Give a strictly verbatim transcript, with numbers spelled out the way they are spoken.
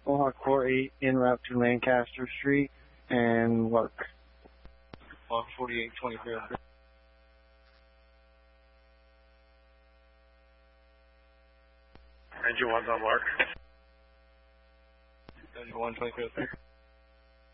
Mohawk four eight en route to Lancaster Street and Lark. Mohawk forty-eight twenty-three. Ranger one's on Lark. Ranger one twenty-three.